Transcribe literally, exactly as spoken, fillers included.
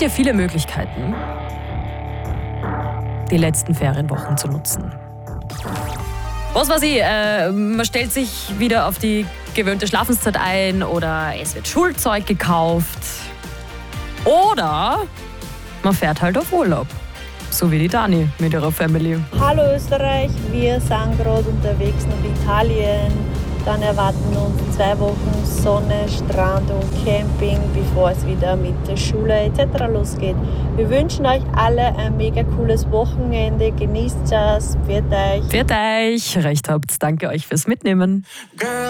gibt dir viele Möglichkeiten, die letzten Ferienwochen zu nutzen. Was weiß ich, äh, man stellt sich wieder auf die gewöhnte Schlafenszeit ein oder es wird Schulzeug gekauft. Oder man fährt halt auf Urlaub. So wie die Dani mit ihrer Family. Hallo Österreich, wir sind gerade unterwegs nach Italien. Dann erwarten uns zwei Wochen Sonne, Strand und Camping, bevor es wieder mit der Schule et cetera losgeht. Wir wünschen euch alle ein mega cooles Wochenende. Genießt es. Pfiat euch. Pfiat euch. Recht habt. Danke euch fürs Mitnehmen.